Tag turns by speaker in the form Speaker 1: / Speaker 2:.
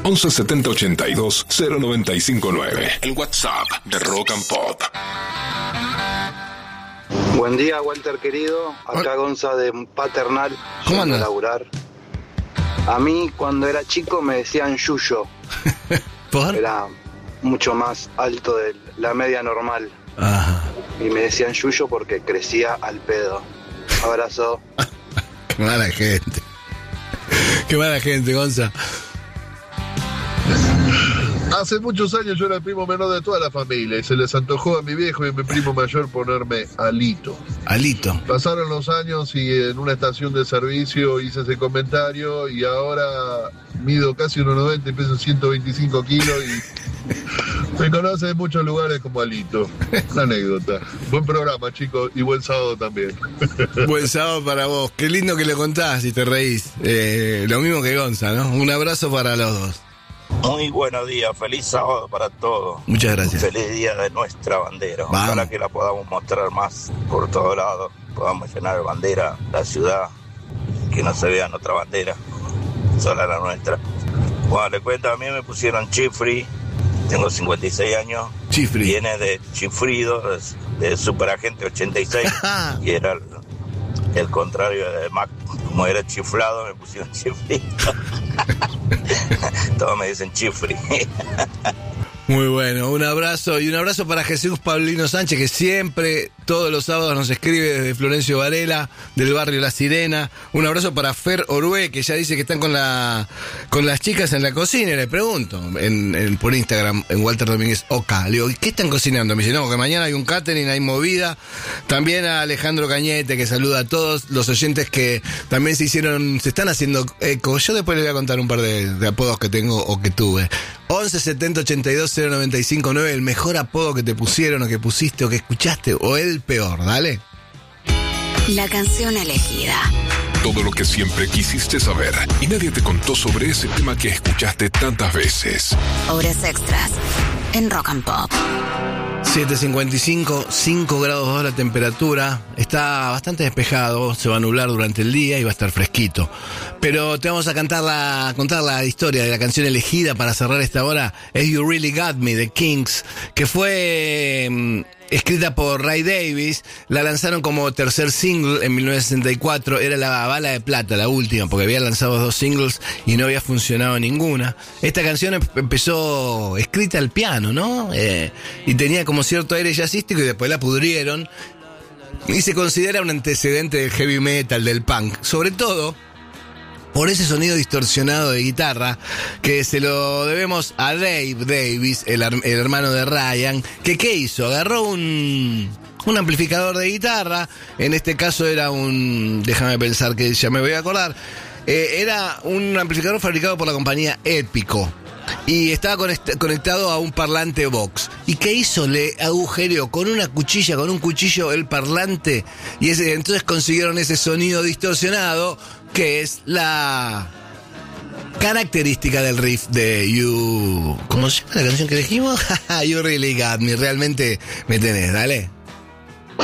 Speaker 1: 11 70 82 0959. El WhatsApp de Rock and Pop.
Speaker 2: Buen día, Walter querido. Acá Gonza de Paternal.
Speaker 3: ¿Cómo
Speaker 2: yendo a
Speaker 3: andas?
Speaker 2: laburar. A mí, cuando era chico, me decían Yuyo.
Speaker 3: ¿Por?
Speaker 2: Era mucho más alto de la media normal.
Speaker 3: Ajá.
Speaker 2: Y me decían Yuyo porque crecía al pedo. Abrazo.
Speaker 3: Qué mala gente. Qué mala gente, Gonza.
Speaker 4: Hace muchos años yo era el primo menor de toda la familia y se les antojó a mi viejo y a mi primo mayor ponerme Alito.
Speaker 3: Alito.
Speaker 4: Pasaron los años y en una estación de servicio hice ese comentario y ahora mido casi 1,90 y peso 125 kilos y me conoce en muchos lugares como Alito. Una anécdota. Buen programa, chicos, y buen sábado también.
Speaker 3: Buen sábado para vos. Qué lindo que lo contás y te reís. Lo mismo que Gonza, ¿no? Un abrazo para los dos.
Speaker 5: Muy buenos días, feliz sábado para todos.
Speaker 3: Muchas gracias.
Speaker 5: Feliz día de nuestra bandera.
Speaker 3: Vamos.
Speaker 5: Ojalá que la podamos mostrar más por todos lados. Podamos llenar de bandera la ciudad, que no se vea otra bandera, sola la nuestra. Bueno, le cuento, a mí me pusieron Chifri, tengo 56 años.
Speaker 3: Chifri.
Speaker 5: Viene de Chifrido, de Superagente 86, y era el contrario de Mac. Como era chiflado, me pusieron Chifri. Todos me dicen Chifri.
Speaker 3: Muy bueno, un abrazo y un abrazo para Jesús Paulino Sánchez, que siempre, todos los sábados nos escribe desde Florencio Varela, del barrio La Sirena. Un abrazo para Fer Orue, que ya dice que están con las chicas en la cocina, y le pregunto por Instagram, en Walter Domínguez Oca, le digo, ¿qué están cocinando? Me dice, no, que mañana hay un catering, hay movida. También a Alejandro Cañete, que saluda a todos los oyentes que también se están haciendo eco. Yo después les voy a contar un par de apodos que tengo o que tuve. 11 70 82 0959, el mejor apodo que te pusieron o que pusiste o que escuchaste, o el peor, dale.
Speaker 6: La canción elegida.
Speaker 1: Todo lo que siempre quisiste saber y nadie te contó sobre ese tema que escuchaste tantas veces.
Speaker 6: Horas extras en Rock and Pop.
Speaker 3: 7:55, 5 grados 2 la temperatura, está bastante despejado, se va a nublar durante el día y va a estar fresquito. Pero te vamos a contar la historia de la canción elegida para cerrar esta hora, es You Really Got Me, de Kings, que fue escrita por Ray Davies, la lanzaron como tercer single en 1964, era la bala de plata, la última, porque había lanzado 2 singles y no había funcionado ninguna. Esta canción empezó escrita al piano, ¿no? Y tenía como cierto aire jazzístico y después la pudrieron. Y se considera un antecedente del heavy metal, del punk, sobre todo por ese sonido distorsionado de guitarra que se lo debemos a Dave Davies, el hermano de Ryan, que ¿qué hizo? Agarró un amplificador de guitarra, en este caso era déjame pensar que ya me voy a acordar, era un amplificador fabricado por la compañía Épico y estaba conectado a un parlante Vox. ¿Y qué hizo? Le agujereó con un cuchillo el parlante y entonces consiguieron ese sonido distorsionado que es la característica del riff de You. ¿Cómo se llama la canción que elegimos? You Really Got Me. Realmente me tenés, dale.